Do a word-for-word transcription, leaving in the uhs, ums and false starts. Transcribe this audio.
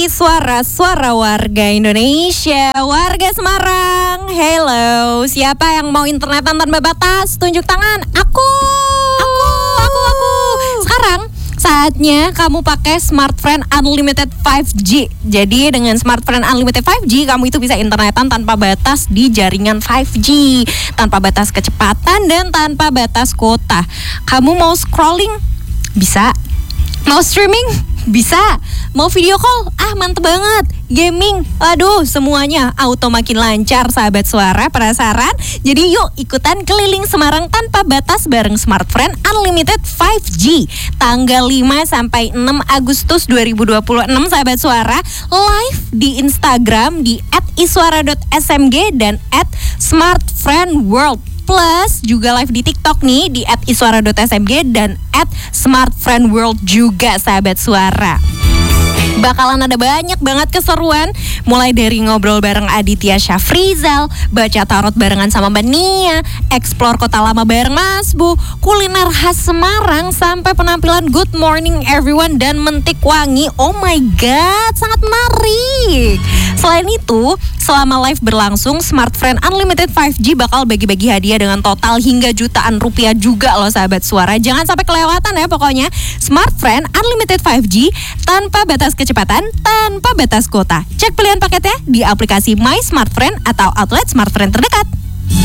Suara, suara warga Indonesia, warga Semarang. Hello, siapa yang mau internetan tanpa batas? Tunjuk tangan. Aku. Aku, aku, aku. Sekarang saatnya kamu pakai Smartfren Unlimited lima G. Jadi dengan Smartfren Unlimited lima G, kamu itu bisa internetan tanpa batas di jaringan lima G, tanpa batas kecepatan dan tanpa batas kuota. Kamu mau scrolling? Bisa. Mau streaming? Bisa. Mau video call? Ah, mantep banget. Gaming? Aduh, semuanya auto makin lancar, sahabat suara. Penasaran? Jadi yuk ikutan keliling Semarang tanpa batas bareng Smartfren Unlimited lima G. Tanggal lima sampai enam Agustus dua ribu dua puluh enam, sahabat suara. Live di Instagram di et iswara dot s m g dan et smartfriendworld. Plus juga live di TikTok nih di et iswara dot s m g dan et smartfriendworld juga, sahabat suara. Bakalan ada banyak banget keseruan, mulai dari ngobrol bareng Aditya Syafrizal, baca tarot barengan sama Mbak Nia, explore kota lama bareng Mas Bu, kuliner khas Semarang, sampai penampilan Good Morning Everyone dan Mentik Wangi. Oh my god, sangat menarik. Selain itu, selama live berlangsung, Smartfren Unlimited lima G bakal bagi-bagi hadiah dengan total hingga jutaan rupiah juga loh, sahabat suara. Jangan sampai kelewatan ya pokoknya. Smartfren Unlimited lima G tanpa batas kecepatan, tanpa batas kuota. Cek pilihan paketnya di aplikasi My Smartfren atau outlet Smartfren terdekat.